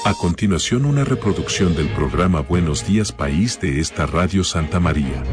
A continuación, una reproducción del programa Buenos Días País de esta Radio Santa María.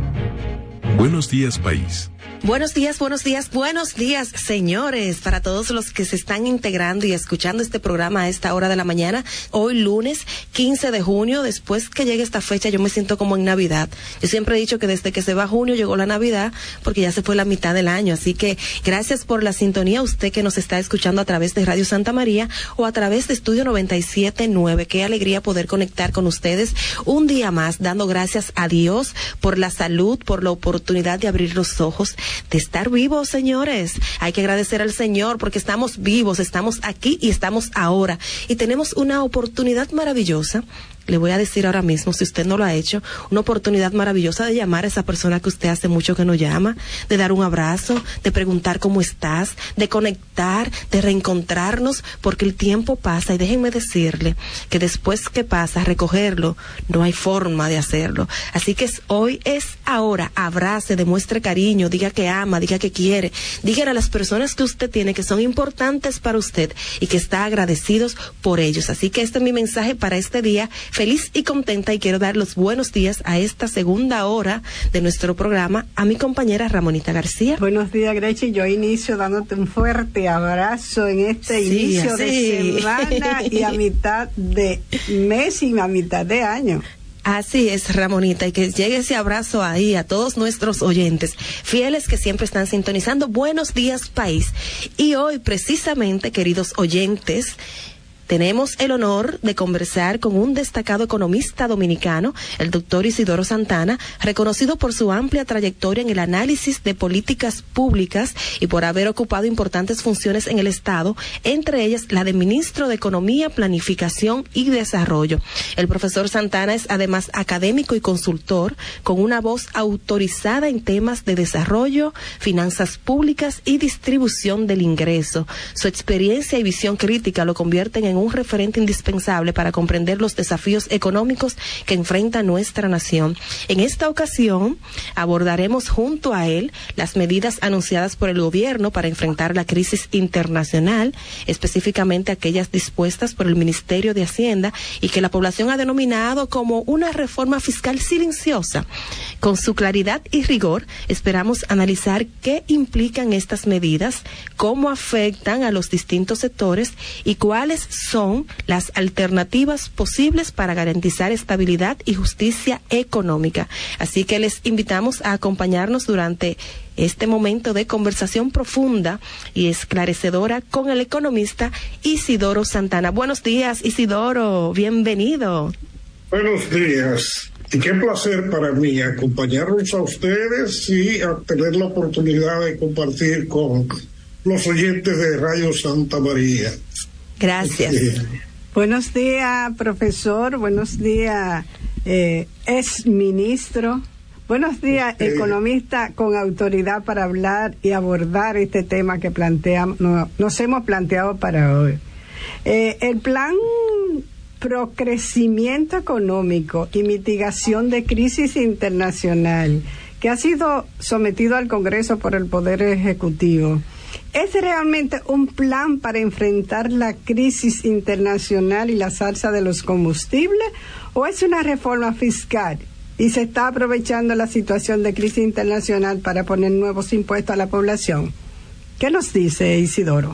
Buenos días, País. Buenos días, buenos días, buenos días, señores, para todos los que se están integrando y escuchando este programa a esta hora de la mañana, hoy lunes 15 de junio, después que llegue esta fecha yo me siento como en Navidad. Yo siempre he dicho que desde que se va junio llegó la Navidad, porque ya se fue la mitad del año, así que gracias por la sintonía, usted que nos está escuchando a través de Radio Santa María o a través de Estudio 97.9, qué alegría poder conectar con ustedes un día más, dando gracias a Dios por la salud, por la oportunidad de abrir los ojos, de estar vivos, señores. Hay que agradecer al Señor porque estamos vivos, estamos aquí y estamos ahora. Y tenemos una oportunidad maravillosa. Le voy a decir ahora mismo, si usted no lo ha hecho, una oportunidad maravillosa de llamar a esa persona que usted hace mucho que no llama, de dar un abrazo, de preguntar cómo estás, de conectar, de reencontrarnos, porque el tiempo pasa y déjenme decirle que después que pasa, recogerlo, no hay forma de hacerlo. Así que hoy es ahora, abrace, demuestre cariño, diga que ama, diga que quiere, dígale a las personas que usted tiene que son importantes para usted y que está agradecidos por ellos. Así que este es mi mensaje para este día. Feliz y contenta, y quiero dar los buenos días a esta segunda hora de nuestro programa a mi compañera Ramonita García. Buenos días, Grechi. Yo inicio dándote un fuerte abrazo en este inicio de semana y a mitad de mes y a mitad de año. Así es, Ramonita, y que llegue ese abrazo ahí a todos nuestros oyentes fieles que siempre están sintonizando. Buenos días, país. Y hoy, precisamente, queridos oyentes, tenemos el honor de conversar con un destacado economista dominicano, el doctor Isidoro Santana, reconocido por su amplia trayectoria en el análisis de políticas públicas y por haber ocupado importantes funciones en el Estado, entre ellas la de ministro de Economía, Planificación y Desarrollo. El profesor Santana es además académico y consultor, con una voz autorizada en temas de desarrollo, finanzas públicas y distribución del ingreso. Su experiencia y visión crítica lo convierten en un referente indispensable para comprender los desafíos económicos que enfrenta nuestra nación. En esta ocasión abordaremos junto a él las medidas anunciadas por el gobierno para enfrentar la crisis internacional, específicamente aquellas dispuestas por el Ministerio de Hacienda y que la población ha denominado como una reforma fiscal silenciosa. Con su claridad y rigor, esperamos analizar qué implican estas medidas, cómo afectan a los distintos sectores y cuáles son las alternativas posibles para garantizar estabilidad y justicia económica. Así que les invitamos a acompañarnos durante este momento de conversación profunda y esclarecedora con el economista Isidoro Santana. Buenos días, Isidoro, bienvenido. Buenos días. Y qué placer para mí acompañarlos a ustedes y a tener la oportunidad de compartir con los oyentes de Radio Santa María. Gracias. Buenos días, profesor. Buenos días, ex ministro. Buenos días, economista con autoridad para hablar y abordar este tema que nos hemos planteado para hoy. El plan Procrecimiento Económico y Mitigación de Crisis Internacional, que ha sido sometido al Congreso por el Poder Ejecutivo, ¿es realmente un plan para enfrentar la crisis internacional y la alza de los combustibles, o es una reforma fiscal y se está aprovechando la situación de crisis internacional para poner nuevos impuestos a la población? ¿Qué nos dice Isidoro?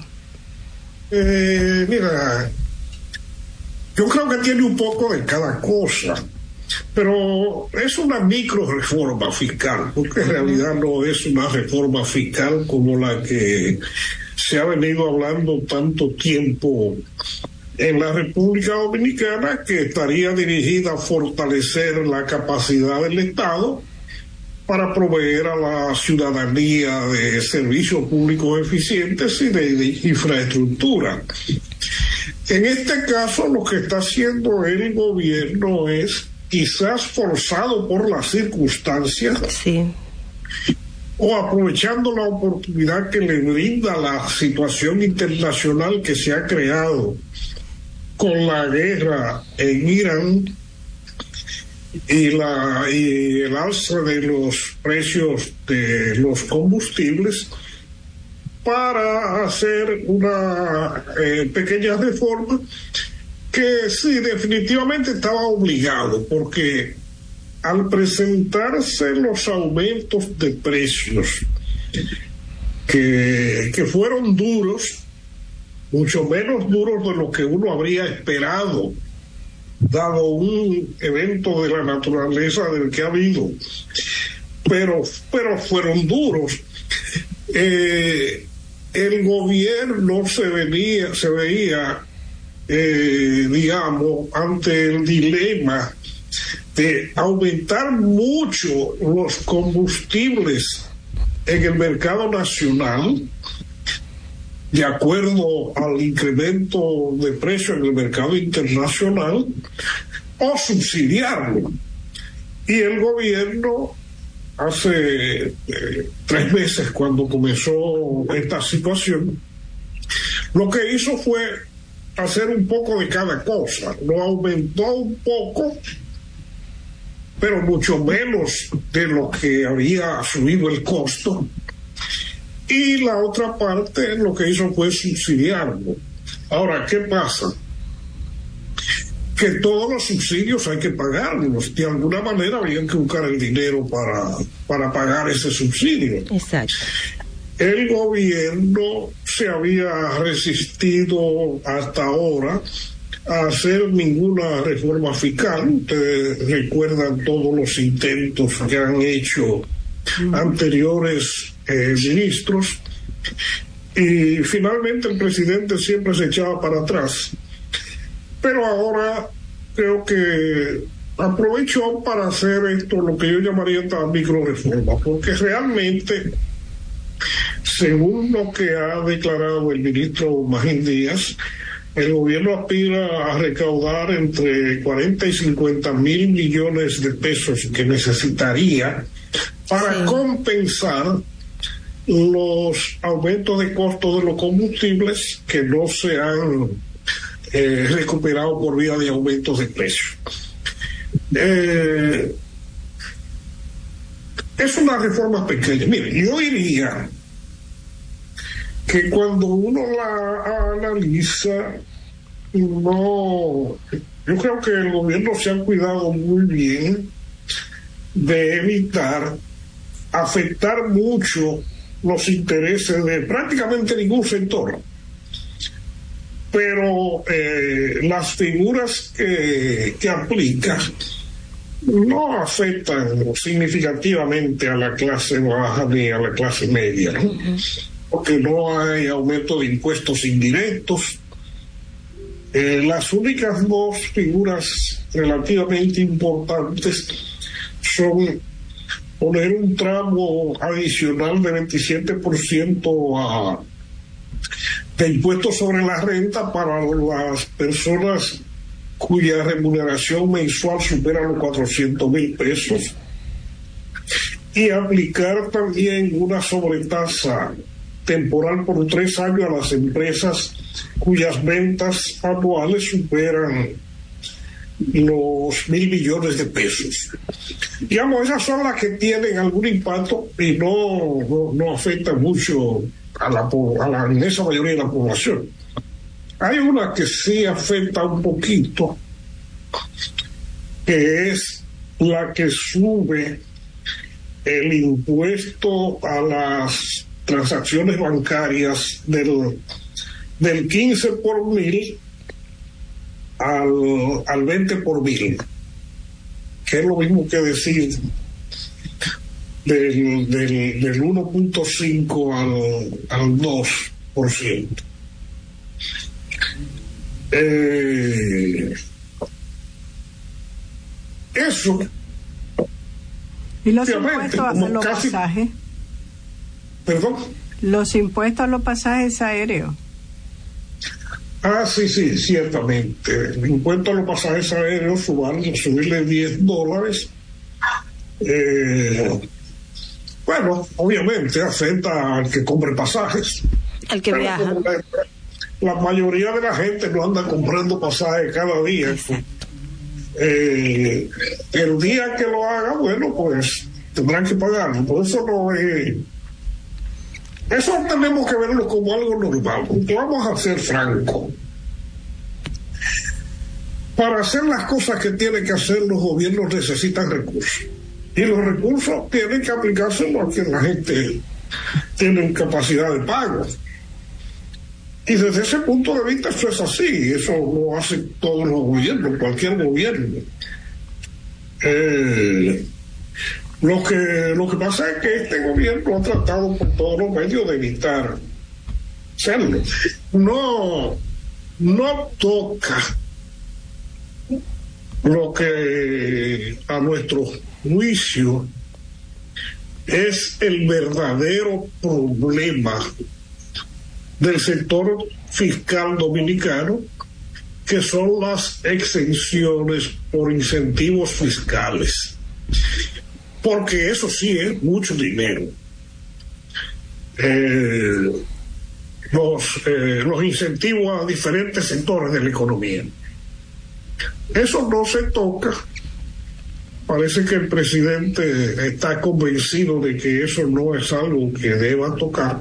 Mira, yo creo que tiene un poco de cada cosa, pero es una micro reforma fiscal, porque en realidad no es una reforma fiscal como la que se ha venido hablando tanto tiempo en la República Dominicana, que estaría dirigida a fortalecer la capacidad del Estado para proveer a la ciudadanía de servicios públicos eficientes y de infraestructura. En este caso, lo que está haciendo el gobierno es, quizás forzado por las circunstancias, sí, o aprovechando la oportunidad que le brinda la situación internacional que se ha creado con la guerra en Irán y el alza de los precios de los combustibles, para hacer una pequeña reforma que sí, definitivamente estaba obligado, porque al presentarse los aumentos de precios que fueron duros, mucho menos duros de lo que uno habría esperado, dado un evento de la naturaleza del que ha habido, pero fueron duros. El gobierno se veía, digamos, ante el dilema de aumentar mucho los combustibles en el mercado nacional, de acuerdo al incremento de precio en el mercado internacional, o subsidiarlo. Y el gobierno, hace 3 meses, cuando comenzó esta situación, lo que hizo fue hacer un poco de cada cosa. Lo aumentó un poco, pero mucho menos de lo que había subido el costo. Y la otra parte lo que hizo fue subsidiarlo. Ahora, ¿qué pasa? Que todos los subsidios hay que pagarlos. De alguna manera habían que buscar el dinero para pagar ese subsidio. Exacto. El gobierno se había resistido hasta ahora a hacer ninguna reforma fiscal. Ustedes recuerdan todos los intentos que han hecho anteriores ministros, y finalmente el presidente siempre se echaba para atrás. Pero ahora creo que aprovechó para hacer esto, lo que yo llamaría esta microreforma, porque realmente, según lo que ha declarado el ministro Magín Díaz, el gobierno aspira a recaudar entre 40 y 50 mil millones de pesos que necesitaría para compensar los aumentos de costo de los combustibles que no se han recuperado por vía de aumentos de precios. Es una reforma pequeña. Mire, yo diría que cuando uno la analiza, yo creo que el gobierno se ha cuidado muy bien de evitar afectar mucho los intereses de prácticamente ningún sector. Pero las figuras que aplica no afectan significativamente a la clase baja ni a la clase media, ¿no? Porque no hay aumento de impuestos indirectos. Las únicas 2 figuras relativamente importantes son poner un tramo adicional de 27% de impuestos sobre la renta para las personas cuya remuneración mensual supera los 400,000 pesos, y aplicar también una sobretasa temporal por 3 años a las empresas cuyas ventas anuales superan los 1.000 millones de pesos. Digamos, esas son las que tienen algún impacto y no afectan mucho a la inmensa mayoría de la población. Hay una que sí afecta un poquito, que es la que sube el impuesto a las transacciones bancarias del 15 por mil al 20 por mil, que es lo mismo que decir del 1.5 al 2%. Eso. ¿Y los impuestos a los pasajes? ¿Perdón? Los impuestos a los pasajes aéreos. Sí, ciertamente. El impuesto a los pasajes aéreos, subirle $10. Bueno, obviamente afecta al que compre pasajes. Al que viaja. La mayoría de la gente no anda comprando pasajes cada día. Exacto. El día que lo haga, bueno, pues tendrán que pagarlo. Por eso eso tenemos que verlo como algo normal. Porque vamos a ser francos. para hacer las cosas que tienen que hacer los gobiernos necesitan recursos. Y los recursos tienen que aplicarse porque la gente tiene capacidad de pago. Y desde ese punto de vista eso es así, eso lo hacen todos los gobiernos, cualquier gobierno. Lo que pasa es que este gobierno ha tratado por todos los medios de evitar hacerlo. No toca lo que a nuestro juicio es el verdadero problema del sector fiscal dominicano, que son las exenciones por incentivos fiscales, porque eso sí es mucho dinero. Los incentivos a diferentes sectores de la economía, eso no se toca. Parece que el presidente está convencido de que eso no es algo que deba tocar.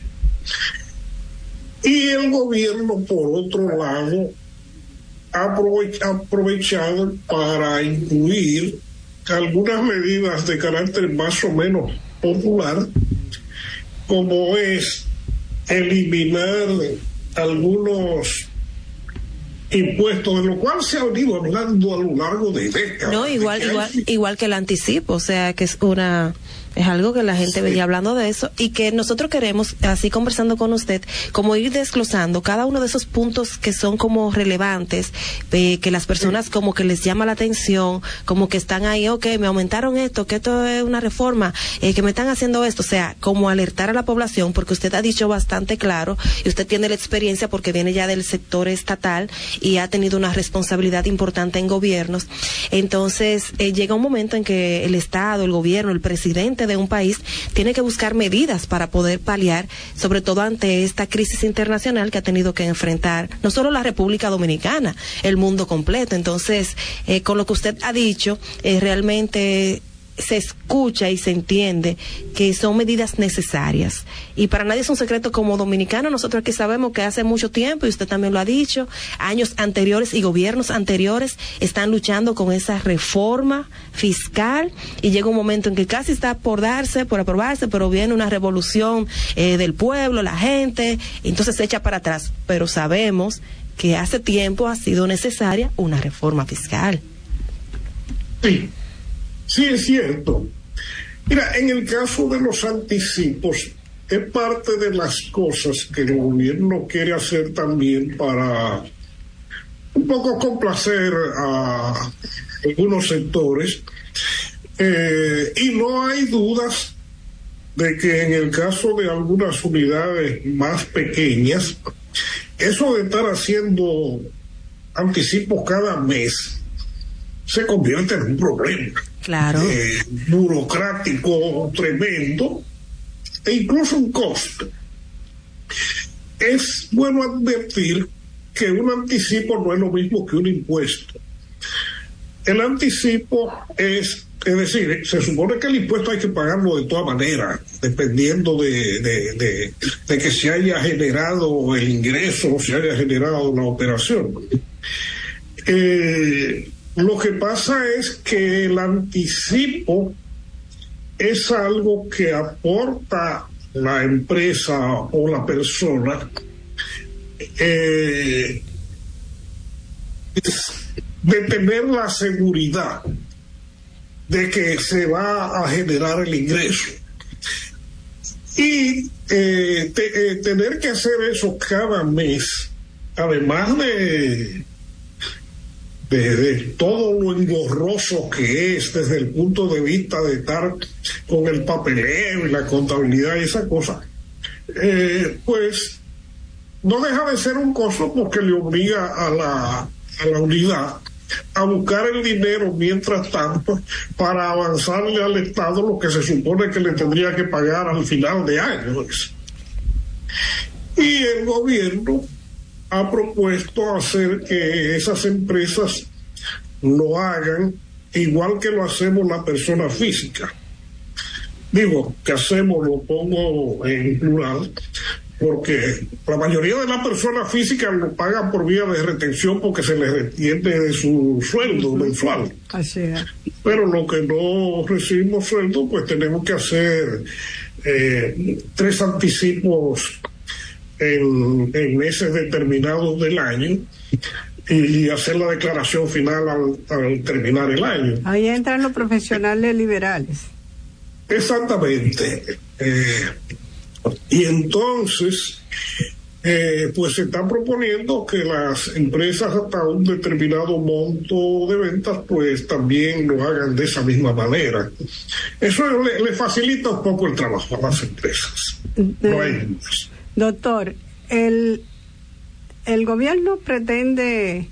Y el gobierno, por otro lado, ha aprovechado para incluir algunas medidas de carácter más o menos popular, como es eliminar algunos impuestos, de lo cual se ha venido hablando a lo largo de décadas. No, igual que el anticipo, o sea, que es algo que la gente venía hablando de eso, y que nosotros queremos, así conversando con usted, como ir desglosando cada uno de esos puntos que son como relevantes, que las personas como que les llama la atención, como que están ahí, me aumentaron esto, que esto es una reforma, que me están haciendo esto, o sea, como alertar a la población, porque usted ha dicho bastante claro, y usted tiene la experiencia porque viene ya del sector estatal y ha tenido una responsabilidad importante en gobiernos. Entonces, llega un momento en que el Estado, el gobierno, el presidente de un país tiene que buscar medidas para poder paliar, sobre todo ante esta crisis internacional que ha tenido que enfrentar no solo la República Dominicana, el mundo completo. Entonces, con lo que usted ha dicho, realmente se escucha y se entiende que son medidas necesarias, y para nadie es un secreto, como dominicano nosotros aquí sabemos que hace mucho tiempo, y usted también lo ha dicho, años anteriores y gobiernos anteriores están luchando con esa reforma fiscal, y llega un momento en que casi está por aprobarse, pero viene una revolución del pueblo, la gente, entonces se echa para atrás, pero sabemos que hace tiempo ha sido necesaria una reforma fiscal. Sí, es cierto. Mira, en el caso de los anticipos, es parte de las cosas que el gobierno quiere hacer también para un poco complacer a algunos sectores, y no hay dudas de que en el caso de algunas unidades más pequeñas, eso de estar haciendo anticipos cada mes se convierte en un problema. Claro. Burocrático tremendo, e incluso un costo. Es bueno advertir que un anticipo no es lo mismo que un impuesto. El anticipo es decir, se supone que el impuesto hay que pagarlo de todas maneras, dependiendo de que se haya generado el ingreso o se haya generado la operación. Lo que pasa es que el anticipo es algo que aporta la empresa o la persona de tener la seguridad de que se va a generar el ingreso. Y tener que hacer eso cada mes, además de todo lo engorroso que es desde el punto de vista de estar con el papeleo y la contabilidad y esa cosa, pues no deja de ser un costo, porque le obliga a la unidad a buscar el dinero mientras tanto para avanzarle al Estado lo que se supone que le tendría que pagar al final de año. Y el gobierno ha propuesto hacer que esas empresas lo hagan igual que lo hacemos la persona física. Digo, que hacemos, lo pongo en plural, porque la mayoría de las personas físicas lo pagan por vía de retención porque se les retiene de su sueldo mensual. Así es. Pero lo que no recibimos sueldo, pues tenemos que hacer 3 anticipos en meses determinados del año y hacer la declaración final al terminar el año. Ahí entran los profesionales liberales. Exactamente. Y entonces, pues se está proponiendo que las empresas hasta un determinado monto de ventas, pues también lo hagan de esa misma manera. Eso le facilita un poco el trabajo a las empresas. No hay dudas. Doctor, el gobierno pretende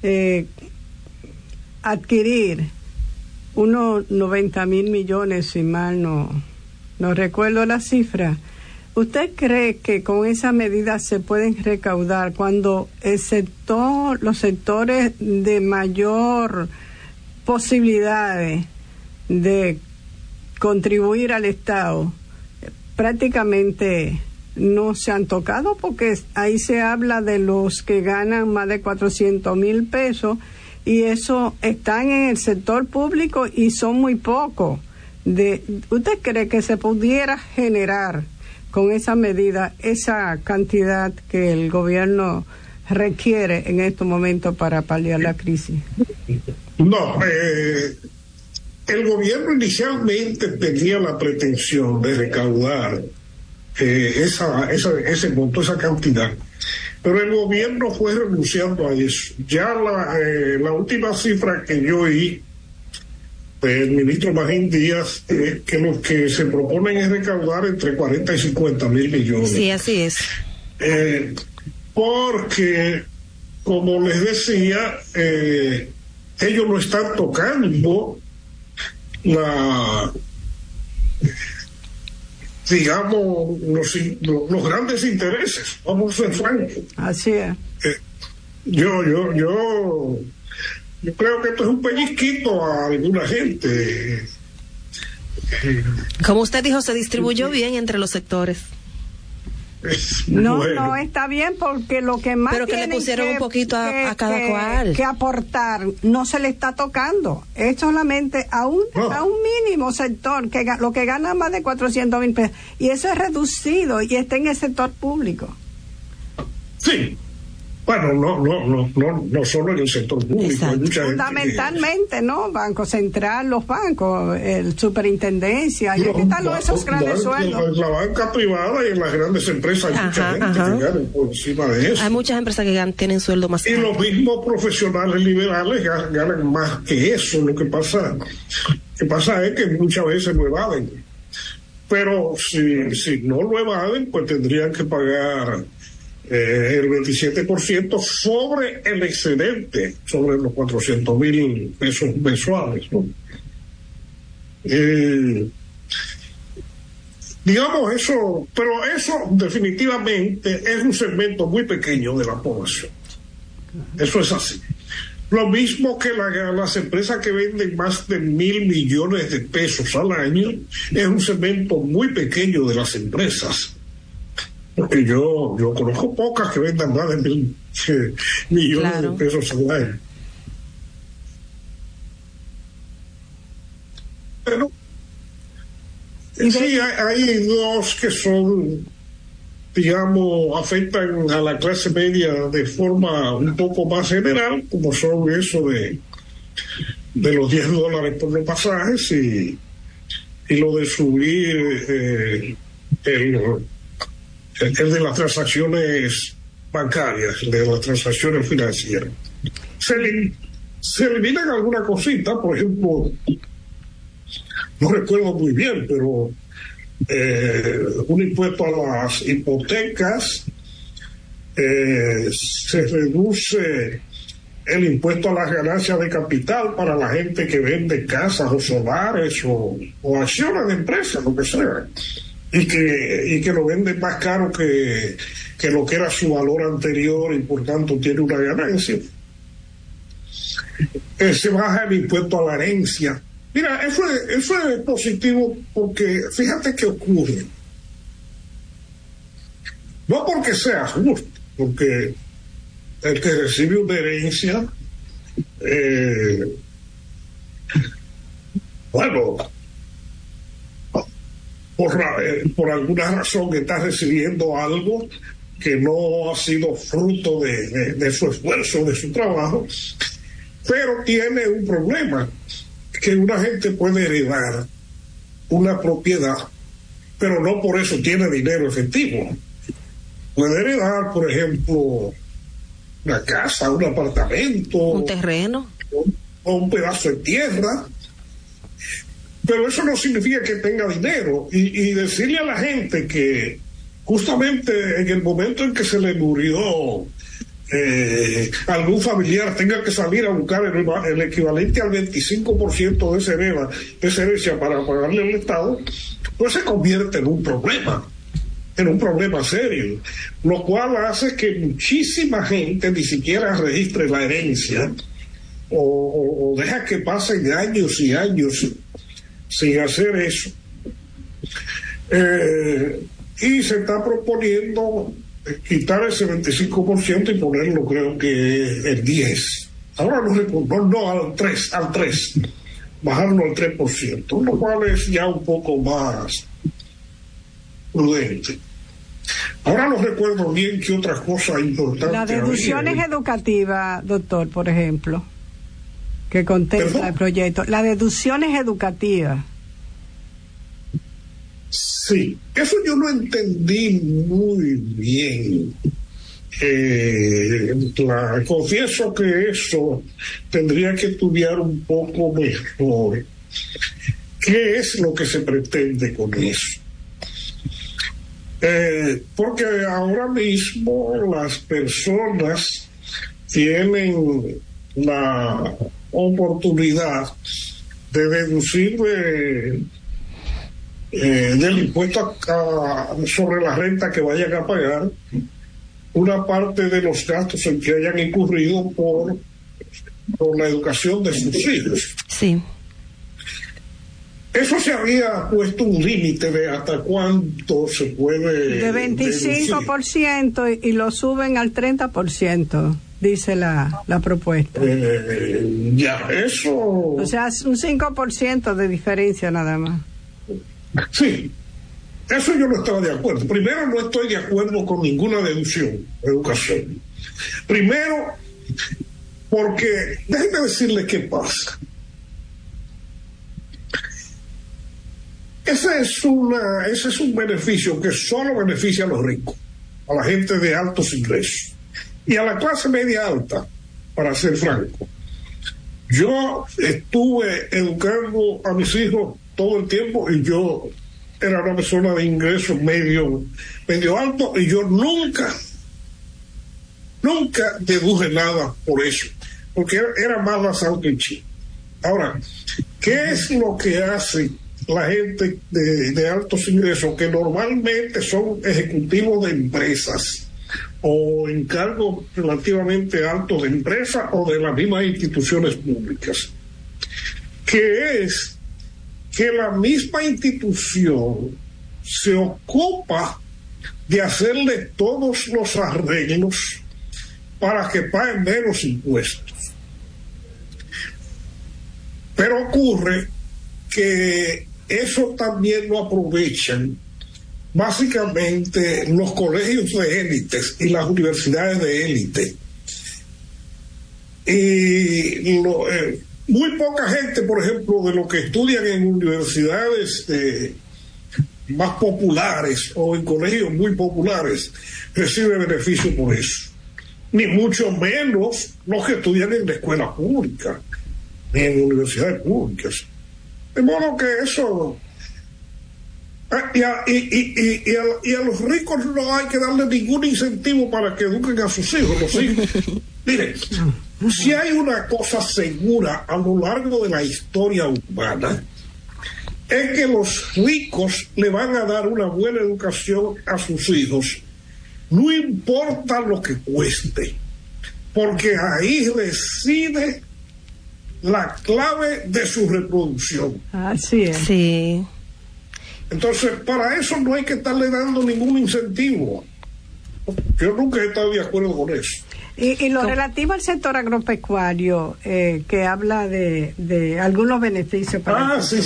adquirir unos 90,000 millones, si mal no recuerdo la cifra. ¿Usted cree que con esa medida se pueden recaudar cuando los sectores de mayor posibilidades de contribuir al Estado prácticamente no se han tocado? Porque ahí se habla de los que ganan más de 400,000 pesos y eso están en el sector público y son muy pocos. ¿Usted cree que se pudiera generar con esa medida esa cantidad que el gobierno requiere en estos momentos para paliar la crisis? No, el gobierno inicialmente tenía la pretensión de recaudar ese monto, esa cantidad, pero el gobierno fue renunciando a eso. Ya la última cifra que yo oí del ministro Magín Díaz, que lo que se proponen es recaudar entre 40 y 50 mil millones. Sí, así es. Porque, como les decía, ellos no están tocando digamos, los grandes intereses. Vamos a ser francos. Así es. Yo creo que esto es un pellizquito a alguna gente. Como usted dijo, se distribuyó bien entre los sectores. No está bien, porque lo que más pero que le pusieron un poquito a cada cual que aportar no se le está tocando, es solamente a un mínimo sector que lo que gana más de 400,000 pesos, y eso es reducido y está en el sector público. Sí. Bueno, no solo en el sector público. Hay mucha fundamentalmente, ¿no? Banco Central, los bancos, el superintendencia, y aquí están esos grandes sueldos. En la banca privada y en las grandes empresas hay mucha gente que gana por encima de eso. Hay muchas empresas que tienen sueldo más alto. Y los mismos profesionales liberales ganan más que eso. Lo que pasa es que muchas veces lo evaden. Pero si no lo evaden, pues tendrían que pagar el 27% sobre el excedente, sobre los 400,000 pesos mensuales, ¿no? Digamos eso, pero eso definitivamente es un segmento muy pequeño de la población. Eso es así. Lo mismo que las empresas que venden más de 1,000 millones de pesos al año, es un segmento muy pequeño de las empresas. Porque yo conozco pocas que vendan más de 1,000 millones de pesos al año. Pero sí, hay dos que son, digamos, afectan a la clase media de forma un poco más general, como son eso de los $10 por los pasajes y lo de subir el de las transacciones bancarias, de las transacciones financieras. Se eliminan alguna cosita, por ejemplo, no recuerdo muy bien, pero un impuesto a las hipotecas, se reduce el impuesto a las ganancias de capital para la gente que vende casas o solares o acciones de empresas, lo que sea. Y que lo venden más caro que lo que era su valor anterior y por tanto tiene una ganancia. Se baja el impuesto a la herencia. Mira, eso es positivo porque fíjate qué ocurre. No porque sea justo, porque el que recibe una herencia, bueno, por alguna razón está recibiendo algo que no ha sido fruto de su esfuerzo, de su trabajo, pero tiene un problema, que una gente puede heredar una propiedad, pero no por eso tiene dinero efectivo. Puede heredar, por ejemplo, una casa, un apartamento, un terreno o un pedazo de tierra, pero eso no significa que tenga dinero. Y decirle a la gente que justamente en el momento en que se le murió algún familiar tenga que salir a buscar el equivalente al 25% de esa herencia para pagarle al Estado, pues se convierte en un problema serio, lo cual hace que muchísima gente ni siquiera registre la herencia o deja que pasen años y años sin hacer eso. Y se está proponiendo quitar ese 25% y ponerlo, creo que el 10%. Ahora no al 3%, bajarlo al 3%, lo cual es ya un poco más prudente. Ahora no recuerdo bien qué otras cosas importantes. Las deducciones educativas, doctor, por ejemplo, que contempla el proyecto. Las deducciones educativas. Sí, eso yo no entendí muy bien. Confieso que eso tendría que estudiar un poco mejor. ¿Qué es lo que se pretende con eso? Porque ahora mismo las personas tienen la oportunidad de deducir del impuesto sobre la renta que vayan a pagar una parte de los gastos en que hayan incurrido por la educación de sus hijos. Sí. Eso se había puesto un límite de hasta cuánto se puede de 25% y lo suben al 30%, dice la propuesta. Ya, eso... O sea, es un 5% de diferencia nada más. Sí, eso yo no estaba de acuerdo. Primero, no estoy de acuerdo con ninguna deducción de educación. Primero, porque déjenme decirles qué pasa. Ese es un beneficio que solo beneficia a los ricos, a la gente de altos ingresos y a la clase media alta, para ser franco. Yo estuve educando a mis hijos todo el tiempo y yo era una persona de ingresos medio alto y yo nunca deduje nada por eso, porque era más basado que el chino. Ahora, ¿qué es lo que hace la gente de altos ingresos, que normalmente son ejecutivos de empresas o en cargos relativamente altos de empresas o de las mismas instituciones públicas? Que es que la misma institución se ocupa de hacerle todos los arreglos para que paguen menos impuestos. Pero ocurre que eso también lo aprovechan básicamente los colegios de élites y las universidades de élite. Y muy poca gente, por ejemplo, de los que estudian en universidades más populares o en colegios muy populares, recibe beneficio por eso. Ni mucho menos los que estudian en la escuela pública, ni en universidades públicas. De modo que eso... Y a los ricos no hay que darle ningún incentivo para que eduquen a sus hijos. Los hijos. Miren, si hay una cosa segura a lo largo de la historia humana, es que los ricos le van a dar una buena educación a sus hijos, no importa lo que cueste, porque ahí reside la clave de su reproducción. Así es. Sí. Entonces, para eso no hay que estarle dando ningún incentivo. Yo nunca he estado de acuerdo con eso. Y lo relativo al sector agropecuario, que habla de algunos beneficios para sí.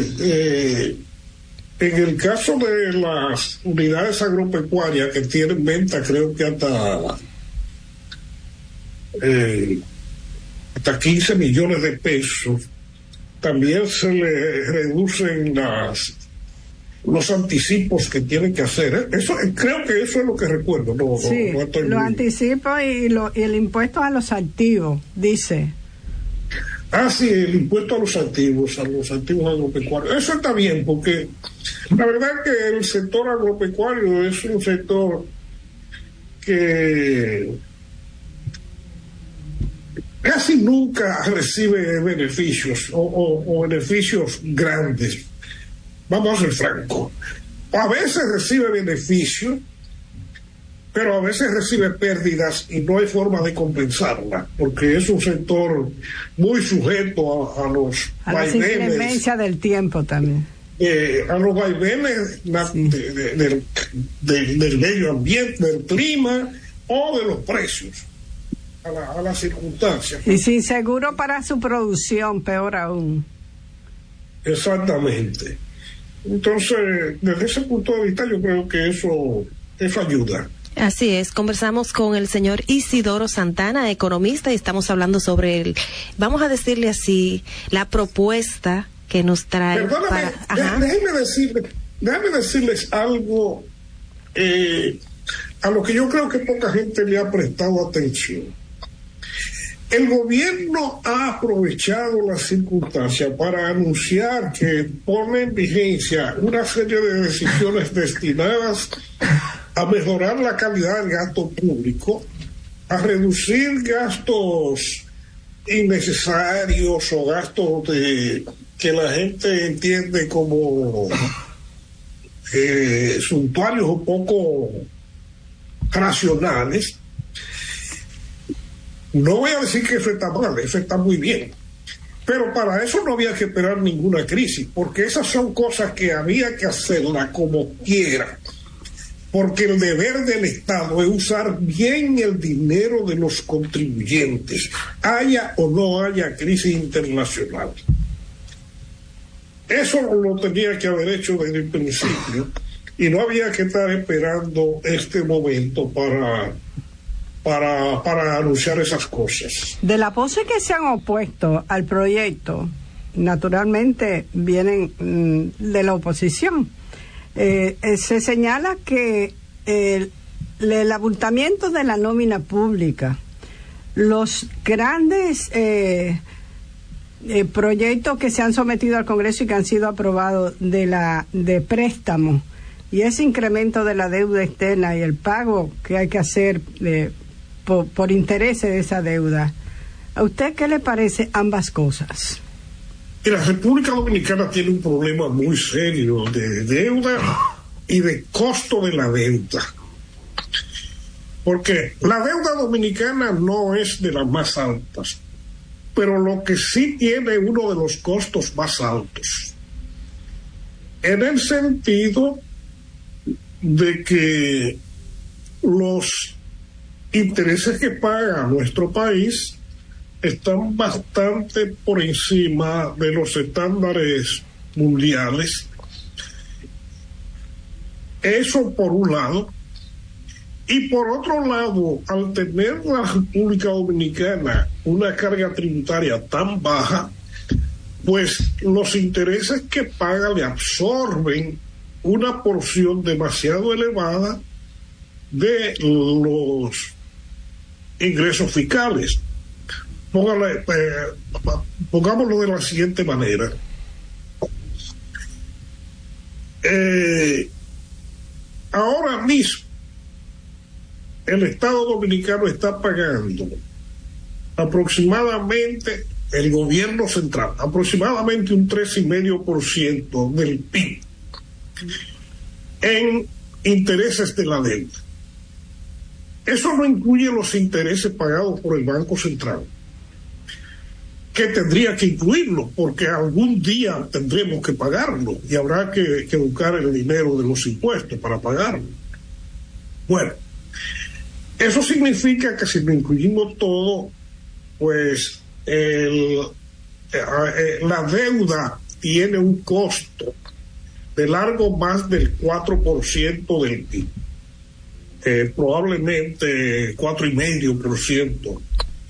En el caso de las unidades agropecuarias que tienen venta, creo que hasta 15 millones de pesos, también se le reducen los anticipos que tienen que hacer. Eso creo que eso es lo que recuerdo. Sí, los anticipos y el impuesto a los activos, dice. Sí, el impuesto a los activos agropecuarios. Eso está bien, porque la verdad que el sector agropecuario es un sector que casi nunca recibe beneficios o beneficios grandes. Vamos a ser francos. A veces recibe beneficios, pero a veces recibe pérdidas y no hay forma de compensarla, porque es un sector muy sujeto a los vaivenes. La inclemencia del tiempo también. A los vaivenes del medio ambiente, del clima o de los precios, a las circunstancias. Y sin seguro para su producción, peor aún. Exactamente. Entonces, desde ese punto de vista, yo creo que eso ayuda. Así es, conversamos con el señor Isidoro Santana, economista, y estamos hablando sobre vamos a decirle así, la propuesta que nos trae. Perdóname, déjeme decirles algo a lo que yo creo que poca gente le ha prestado atención. El gobierno ha aprovechado la circunstancia para anunciar que pone en vigencia una serie de decisiones destinadas a mejorar la calidad del gasto público, a reducir gastos innecesarios o gastos que la gente entiende como suntuarios o poco racionales. No voy a decir que eso está mal, eso está muy bien, pero para eso no había que esperar ninguna crisis, porque esas son cosas que había que hacerlas como quiera, porque el deber del Estado es usar bien el dinero de los contribuyentes, haya o no haya crisis internacional. Eso lo tenía que haber hecho desde el principio y no había que estar esperando este momento para anunciar esas cosas. De las voces que se han opuesto al proyecto, naturalmente vienen de la oposición. Se señala que el abultamiento de la nómina pública, los grandes proyectos que se han sometido al Congreso y que han sido aprobados de préstamo, y ese incremento de la deuda externa y el pago que hay que hacer por intereses de esa deuda, ¿a usted qué le parece ambas cosas? La República Dominicana tiene un problema muy serio de deuda y de costo de la deuda, porque la deuda dominicana no es de las más altas, pero lo que sí tiene uno de los costos más altos, en el sentido de que los intereses que paga nuestro país están bastante por encima de los estándares mundiales. Eso por un lado. Y por otro lado, al tener la República Dominicana una carga tributaria tan baja, pues los intereses que paga le absorben una porción demasiado elevada de los ingresos fiscales. Pongámoslo de la siguiente manera. Ahora mismo el Estado Dominicano está pagando aproximadamente, el gobierno central, aproximadamente un 3,5% del PIB en intereses de la deuda. Eso no incluye los intereses pagados por el Banco Central, que tendría que incluirlo, porque algún día tendremos que pagarlo y habrá que buscar el dinero de los impuestos para pagarlo. Bueno, Eso significa que si lo incluimos todo, pues la deuda tiene un costo de largo más del 4% del PIB, probablemente 4,5%.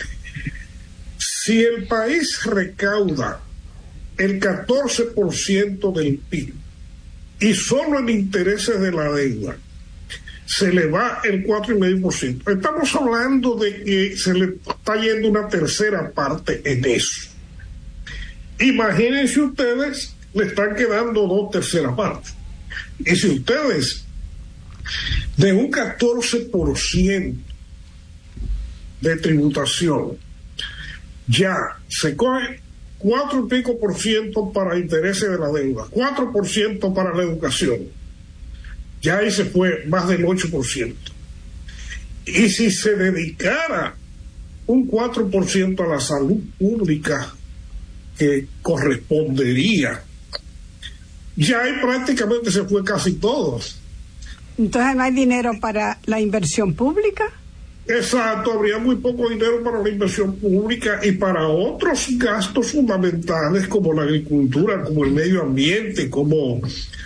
Si el país recauda el 14% del PIB y solo en intereses de la deuda se le va el 4,5%, estamos hablando de que se le está yendo una tercera parte en eso. Imagínense ustedes, le están quedando 2/3 partes. Y si ustedes de un 14% de tributación ya se coge 4 y pico por ciento para intereses de la deuda, 4% para la educación, ya ahí se fue más del 8%. Y si se dedicara un 4% a la salud pública que correspondería, ya ahí prácticamente se fue casi todo. Entonces no hay dinero para la inversión pública. Exacto, habría muy poco dinero para la inversión pública y para otros gastos fundamentales como la agricultura, como el medio ambiente, como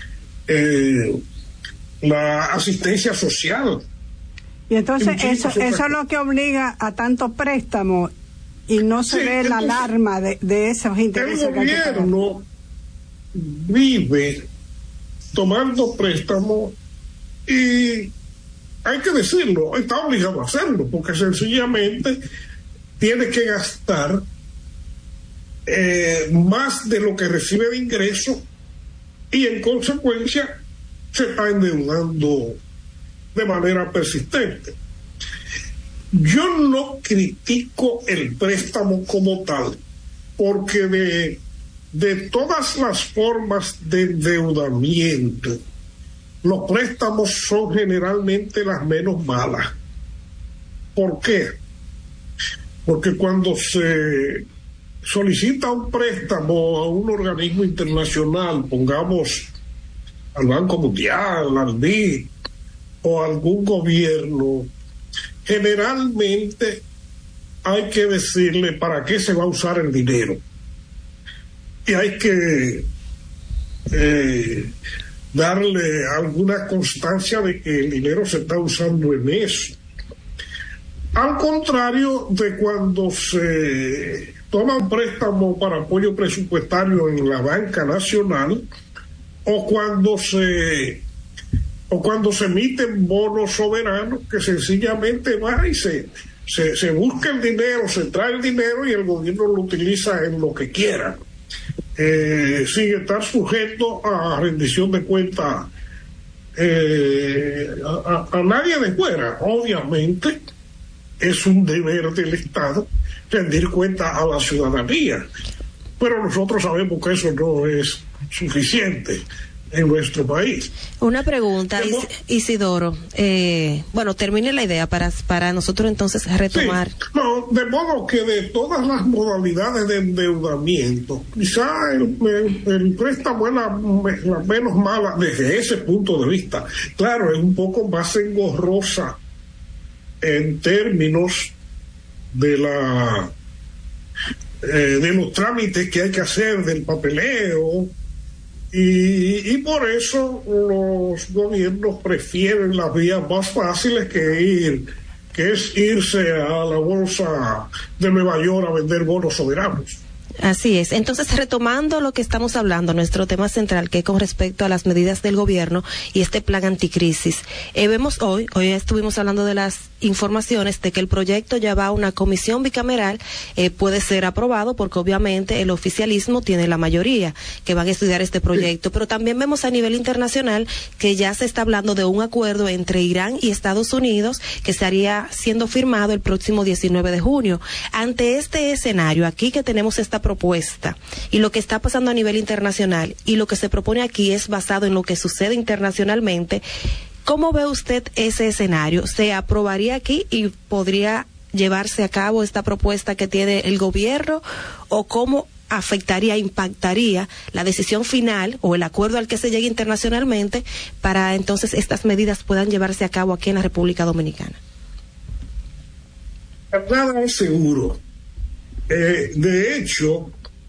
la asistencia social. Y entonces eso es lo que obliga a tanto préstamo y no se ve la alarma de esos intereses. El gobierno vive tomando préstamo y hay que decirlo, está obligado a hacerlo porque sencillamente tiene que gastar más de lo que recibe de ingreso y en consecuencia se está endeudando de manera persistente. Yo no critico el préstamo como tal, porque de todas las formas de endeudamiento, los préstamos son generalmente las menos malas. ¿Por qué? Porque cuando se solicita un préstamo a un organismo internacional, pongamos al Banco Mundial, al BID o a algún gobierno, generalmente hay que decirle para qué se va a usar el dinero. Y hay que darle alguna constancia de que el dinero se está usando en eso. Al contrario de cuando se toma un préstamo para apoyo presupuestario en la banca nacional o cuando se emiten bonos soberanos que sencillamente va y se busca el dinero, se trae el dinero y el gobierno lo utiliza en lo que quiera, sin estar sujeto a rendición de cuentas a nadie de fuera. Obviamente es un deber del Estado rendir cuenta a la ciudadanía, pero nosotros sabemos que eso no es suficiente en nuestro país. Una pregunta, Isidoro. Bueno, termine la idea para nosotros entonces retomar. Sí, no, de modo que de todas las modalidades de endeudamiento, quizá el préstamo es la menos mala desde ese punto de vista. Claro, es un poco más engorrosa en términos de los trámites que hay que hacer, del papeleo. Y por eso los gobiernos prefieren las vías más fáciles que es irse a la bolsa de Nueva York a vender bonos soberanos. Así es. Entonces, retomando lo que estamos hablando, nuestro tema central, que es con respecto a las medidas del gobierno y este plan anticrisis. Vemos hoy estuvimos hablando de las informaciones de que el proyecto ya va a una comisión bicameral, puede ser aprobado porque obviamente el oficialismo tiene la mayoría que van a estudiar este proyecto, pero también vemos a nivel internacional que ya se está hablando de un acuerdo entre Irán y Estados Unidos que estaría siendo firmado el próximo 19 de junio. Ante este escenario, aquí que tenemos esta propuesta y lo que está pasando a nivel internacional y lo que se propone aquí es basado en lo que sucede internacionalmente, ¿cómo ve usted ese escenario? ¿Se aprobaría aquí y podría llevarse a cabo esta propuesta que tiene el gobierno? ¿O cómo afectaría, impactaría la decisión final o el acuerdo al que se llegue internacionalmente para entonces estas medidas puedan llevarse a cabo aquí en la República Dominicana? Nada es seguro. De hecho,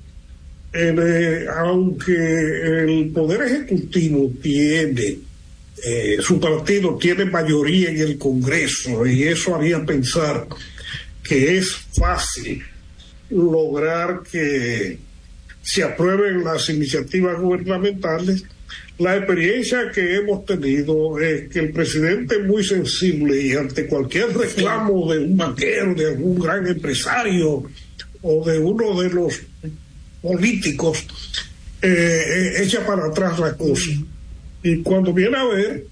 aunque el Poder Ejecutivo tiene, su partido tiene mayoría en el Congreso, y eso haría pensar que es fácil lograr que se aprueben las iniciativas gubernamentales, la experiencia que hemos tenido es que el presidente es muy sensible y ante cualquier reclamo de un banquero, de algún gran empresario o de uno de los políticos, echa para atrás la cosa. Y cuando viene a ver,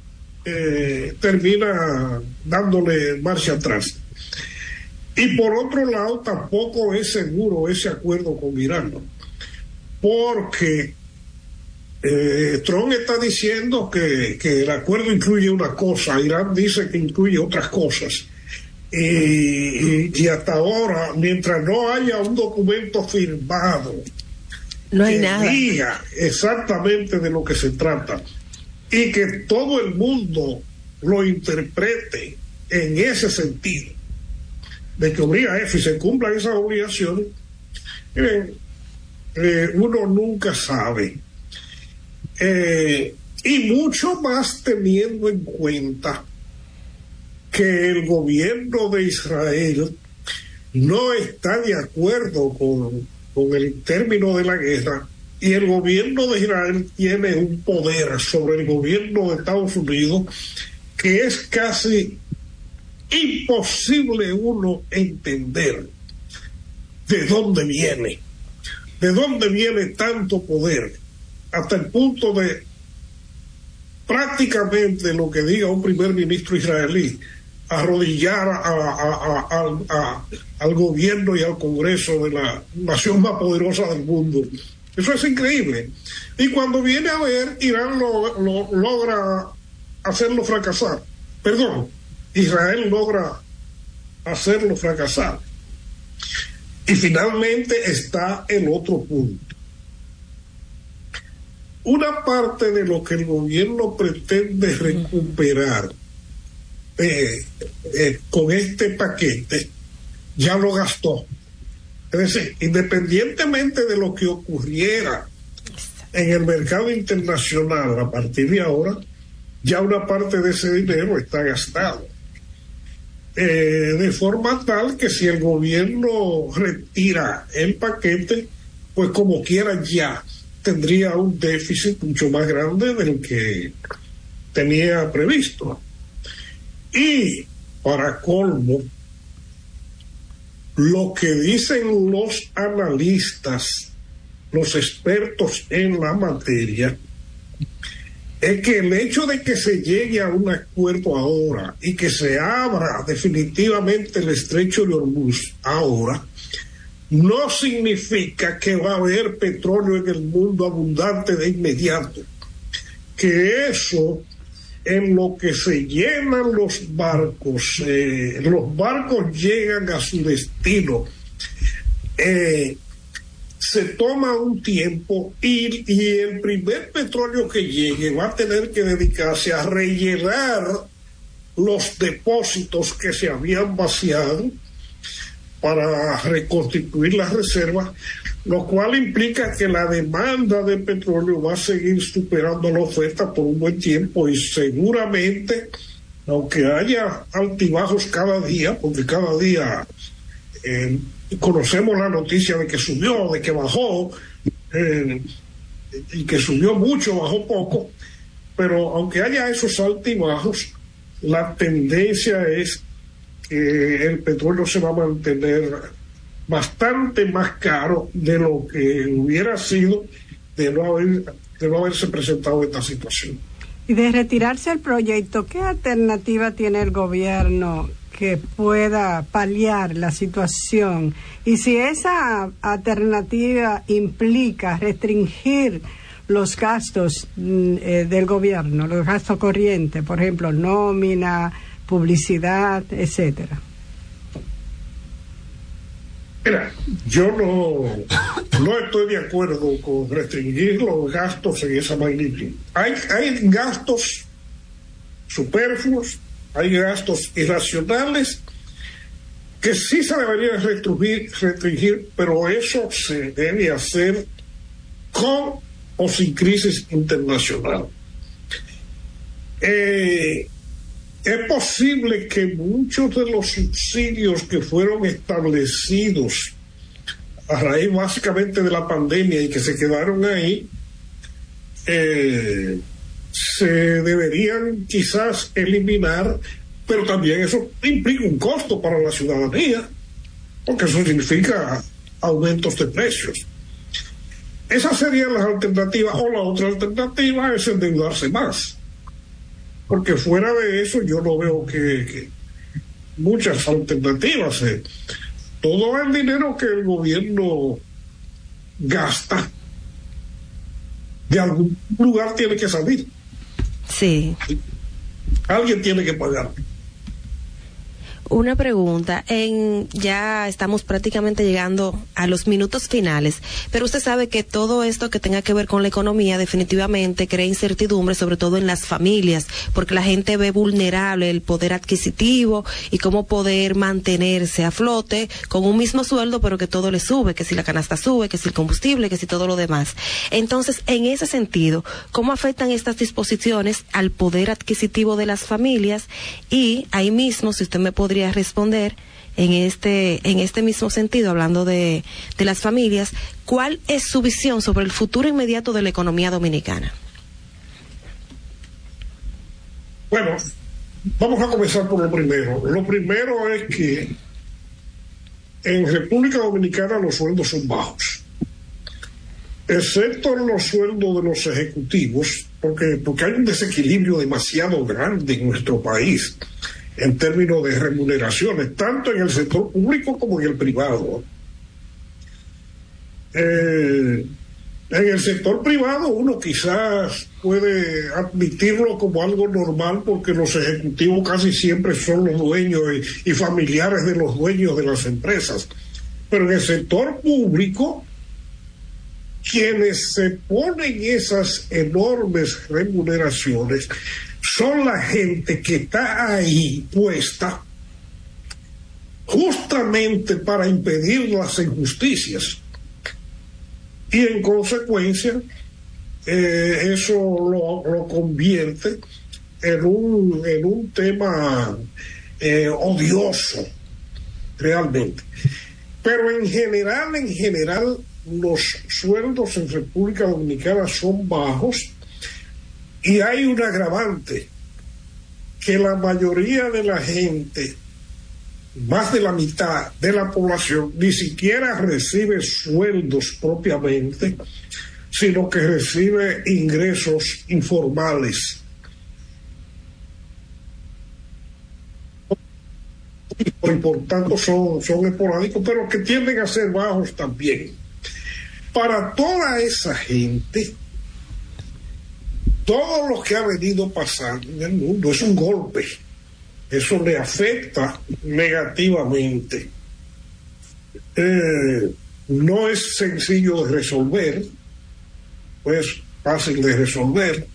termina dándole marcha atrás. Y por otro lado, tampoco es seguro ese acuerdo con Irán, ¿no? Porque Trump está diciendo que el acuerdo incluye una cosa, Irán dice que incluye otras cosas. Y hasta ahora, mientras no haya un documento firmado, no hay que nada. diga exactamente de lo que se trata y que todo el mundo lo interprete en ese sentido, de que obliga a EFI se cumplan esas obligaciones, uno nunca sabe. Y mucho más teniendo en cuenta que el gobierno de Israel no está de acuerdo con el término de la guerra, y el gobierno de Israel tiene un poder sobre el gobierno de Estados Unidos que es casi imposible uno entender de dónde viene tanto poder, hasta el punto de prácticamente lo que diga un primer ministro israelí, arrodillar al gobierno y al Congreso de la nación más poderosa del mundo. Eso es increíble. Y cuando viene a ver, Irán logra hacerlo fracasar. Perdón, Israel logra hacerlo fracasar. Y finalmente está el otro punto. Una parte de lo que el gobierno pretende recuperar con este paquete ya lo gastó. Es decir, independientemente de lo que ocurriera en el mercado internacional a partir de ahora, ya una parte de ese dinero está gastado. De forma tal que si el gobierno retira el paquete, pues como quiera ya tendría un déficit mucho más grande del que tenía previsto. Y para colmo, lo que dicen los analistas, los expertos en la materia, es que el hecho de que se llegue a un acuerdo ahora y que se abra definitivamente el estrecho de Hormuz ahora, no significa que va a haber petróleo en el mundo abundante de inmediato. Que eso, en lo que se llenan los barcos llegan a su destino, se toma un tiempo y el primer petróleo que llegue va a tener que dedicarse a rellenar los depósitos que se habían vaciado para reconstituir las reservas, lo cual implica que la demanda de petróleo va a seguir superando la oferta por un buen tiempo, y seguramente, aunque haya altibajos cada día, porque cada día conocemos la noticia de que subió, de que bajó, y que subió mucho, bajó poco, pero aunque haya esos altibajos, la tendencia es que el petróleo se va a mantener bastante más caro de lo que hubiera sido de no haberse presentado esta situación. Y de retirarse el proyecto, ¿qué alternativa tiene el gobierno que pueda paliar la situación? Y si esa alternativa implica restringir los gastos del gobierno, los gastos corrientes, por ejemplo, nómina, publicidad, etcétera. Mira, yo no estoy de acuerdo con restringir los gastos en esa magnitud. Hay gastos superfluos, hay gastos irracionales que sí se deberían restringir, pero eso se debe hacer con o sin crisis internacional. Es posible que muchos de los subsidios que fueron establecidos a raíz básicamente de la pandemia y que se quedaron ahí, se deberían quizás eliminar, pero también eso implica un costo para la ciudadanía, porque eso significa aumentos de precios. Esas serían las alternativas, o la otra alternativa es endeudarse más, porque fuera de eso yo no veo que muchas alternativas. Todo el dinero que el gobierno gasta de algún lugar tiene que salir. Sí. Alguien tiene que pagar. Una pregunta, ya estamos prácticamente llegando a los minutos finales, pero usted sabe que todo esto que tenga que ver con la economía definitivamente crea incertidumbre, sobre todo en las familias, porque la gente ve vulnerable el poder adquisitivo y cómo poder mantenerse a flote con un mismo sueldo, pero que todo le sube, que si la canasta sube, que si el combustible, que si todo lo demás. Entonces, en ese sentido, ¿cómo afectan estas disposiciones al poder adquisitivo de las familias? Y ahí mismo, si usted me podría responder en este mismo sentido, hablando de las familias, ¿cuál es su visión sobre el futuro inmediato de la economía dominicana? Bueno, vamos a comenzar por lo primero. Lo primero es que en República Dominicana los sueldos son bajos, excepto en los sueldos de los ejecutivos, porque hay un desequilibrio demasiado grande en nuestro país en términos de remuneraciones, tanto en el sector público como en el privado. En el sector privado uno quizás puede admitirlo como algo normal, porque los ejecutivos casi siempre son los dueños y familiares de los dueños de las empresas. Pero en el sector público, quienes se ponen esas enormes remuneraciones son la gente que está ahí puesta justamente para impedir las injusticias. Y en consecuencia, eso lo convierte en un tema odioso, realmente. Pero en general, los sueldos en República Dominicana son bajos. Y hay un agravante, que la mayoría de la gente, más de la mitad de la población, ni siquiera recibe sueldos propiamente, sino que recibe ingresos informales. Y por tanto son esporádicos, pero que tienden a ser bajos también. Para toda esa gente, todo lo que ha venido pasando en el mundo es un golpe. Eso le afecta negativamente. No es sencillo de resolver, pues fácil de resolver.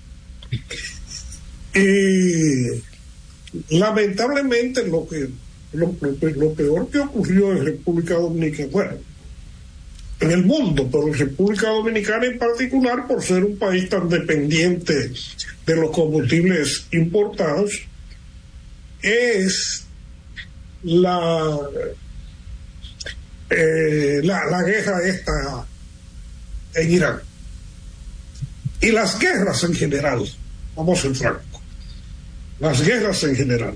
Y lamentablemente lo peor que ocurrió en República Dominicana, bueno, en el mundo, pero en República Dominicana en particular, por ser un país tan dependiente de los combustibles importados, es la guerra esta en Irán. Y las guerras en general, vamos a ser francos, las guerras en general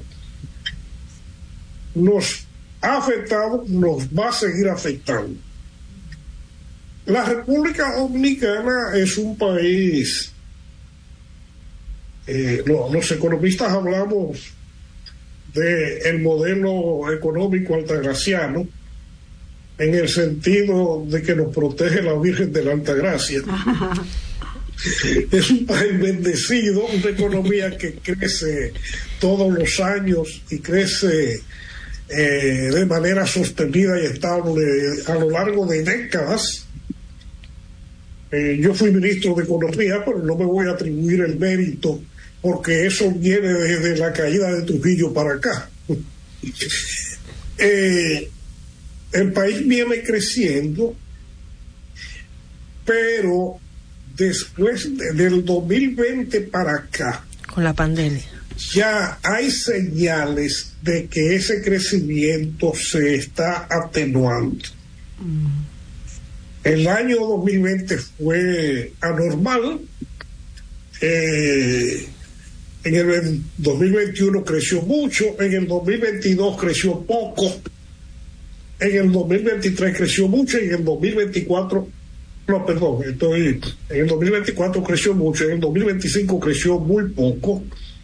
nos ha afectado, nos va a seguir afectando. La República Dominicana es un país, los economistas hablamos del modelo económico altagraciano, en el sentido de que nos protege la Virgen de la Altagracia. Es un país bendecido, una economía que crece todos los años y crece de manera sostenida y estable a lo largo de décadas. Yo fui ministro de Economía, pero no me voy a atribuir el mérito porque eso viene desde la caída de Trujillo para acá. El país viene creciendo, pero después del 2020 para acá, con la pandemia, ya hay señales de que ese crecimiento se está atenuando. El año 2020 fue anormal. En el 2021 creció mucho, en el 2022 creció poco, en el 2023 creció mucho, y en el 2024, en el 2024 creció mucho, en el 2025 creció muy poco.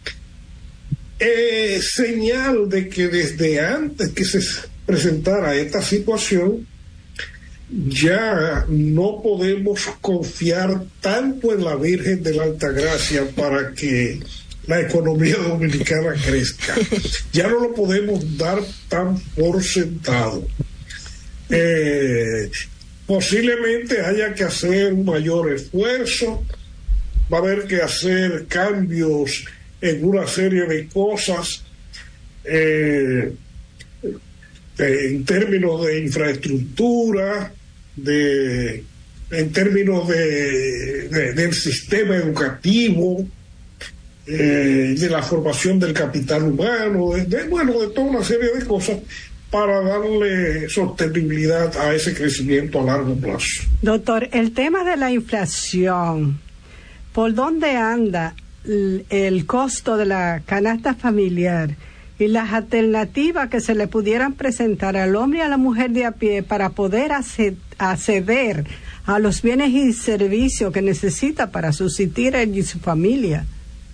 Señal de que desde antes que se presentara esta situación, ya no podemos confiar tanto en la Virgen de la Altagracia para que la economía dominicana crezca. Ya no lo podemos dar tan por sentado. Posiblemente haya que hacer un mayor esfuerzo, va a haber que hacer cambios en una serie de cosas, en términos de infraestructura, en términos del sistema educativo, de la formación del capital humano, de toda una serie de cosas para darle sostenibilidad a ese crecimiento a largo plazo. Doctor, el tema de la inflación, ¿por dónde anda el costo de la canasta familiar y las alternativas que se le pudieran presentar al hombre y a la mujer de a pie para poder acceder a los bienes y servicios que necesita para subsistir él y su familia?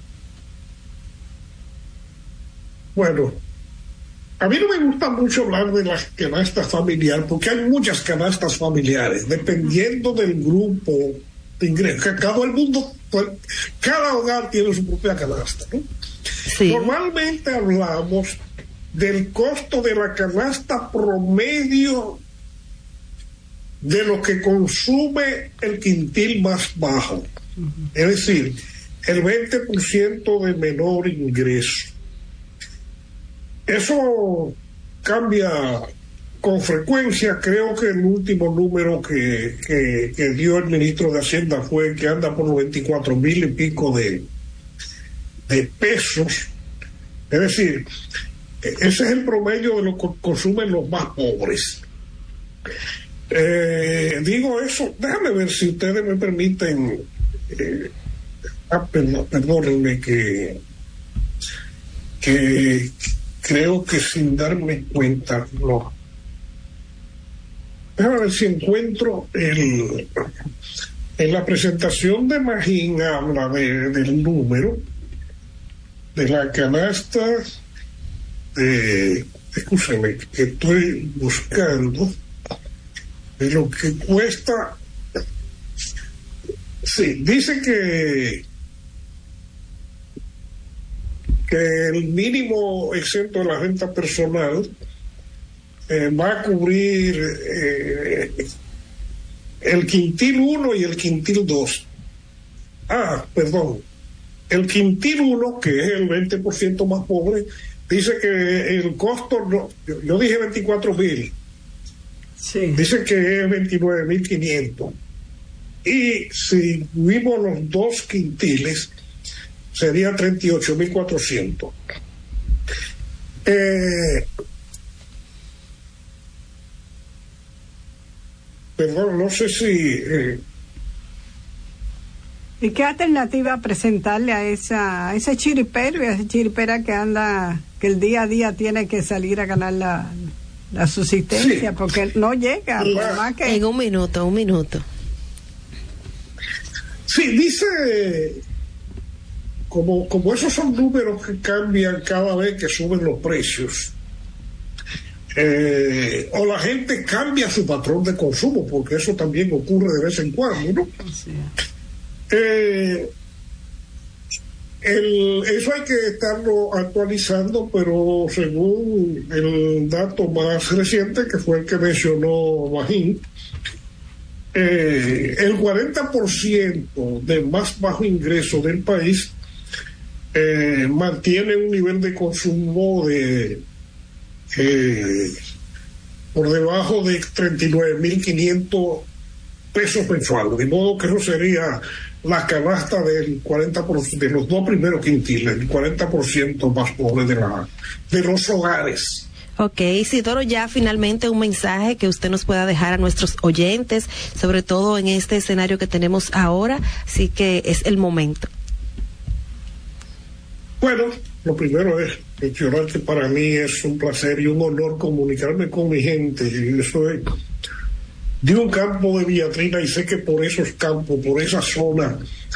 Bueno, a mí no me gusta mucho hablar de la canasta familiar porque hay muchas canastas familiares, dependiendo del grupo de ingresos. Cada hogar tiene su propia canasta, ¿no? Sí. Normalmente hablamos del costo de la canasta promedio de lo que consume el quintil más bajo. Es decir, el 20% de menor ingreso. Eso cambia con frecuencia. Creo que el último número que dio el ministro de Hacienda fue que anda por los 24,000 y pico de pesos. Es decir, ese es el promedio de lo que consumen los más pobres. Digo eso, déjame ver si ustedes me permiten, perdónenme que creo que sin darme cuenta, no. Déjame ver si encuentro en la presentación de Magín habla del número de la canasta escúchame, que estoy buscando de lo que cuesta. Sí, dice que el mínimo exento de la renta personal va a cubrir el quintil 1 y el quintil 2. El quintil 1, que es el 20% más pobre, dice que el costo, yo dije 24,000. Sí. Dice que es 29,500. Y si incluimos los dos quintiles, sería 38,400. Perdón, no sé si... ¿Y qué alternativa presentarle a ese chiripero y a esa chiripera que anda, que el día a día tiene que salir a ganar la subsistencia? Sí. Porque no llega. Más que... En un minuto. Sí, dice... Como esos son números que cambian cada vez que suben los precios, o la gente cambia su patrón de consumo, porque eso también ocurre de vez en cuando, ¿no? Sí. Eso hay que estarlo actualizando, pero según el dato más reciente, que fue el que mencionó Magín, el 40% del más bajo ingreso del país mantiene un nivel de consumo de por debajo de 39.500 pesos mensuales, de modo que eso sería la canasta del 40% de los dos primeros quintiles, el 40% más pobre de los hogares. Ok, Isidoro, ya finalmente un mensaje que usted nos pueda dejar a nuestros oyentes, sobre todo en este escenario que tenemos ahora, así que es el momento. Bueno, lo primero es mencionar que para mí es un placer y un honor comunicarme con mi gente. Yo soy de un campo de Villatrina y sé que por esos campos, por esa zona,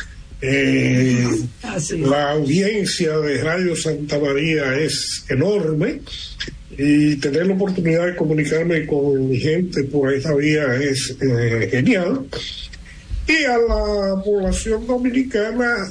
la audiencia de Radio Santa María es enorme, y tener la oportunidad de comunicarme con mi gente por esa vía es genial. Y a la población dominicana,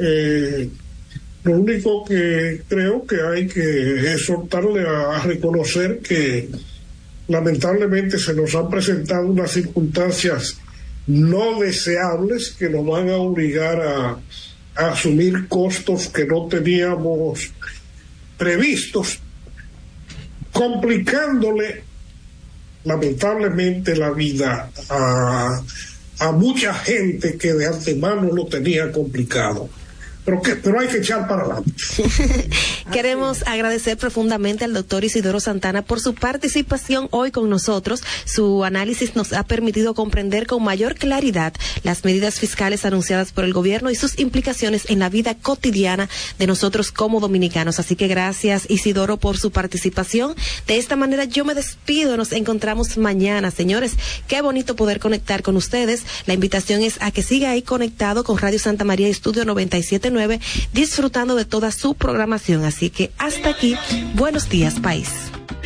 lo único que creo que hay que exhortarle a reconocer que lamentablemente se nos han presentado unas circunstancias no deseables que nos van a obligar a asumir costos que no teníamos previstos, complicándole lamentablemente la vida a mucha gente que de antemano lo tenía complicado. Pero hay que echar para adelante. Queremos agradecer profundamente al doctor Isidoro Santana por su participación hoy con nosotros. Su análisis nos ha permitido comprender con mayor claridad las medidas fiscales anunciadas por el gobierno y sus implicaciones en la vida cotidiana de nosotros como dominicanos. Así que gracias, Isidoro, por su participación. De esta manera yo me despido. Nos encontramos mañana, señores. Qué bonito poder conectar con ustedes. La invitación es a que siga ahí conectado con Radio Santa María Estudio 97.9, disfrutando de toda su programación. Así que hasta aquí, buenos días, país.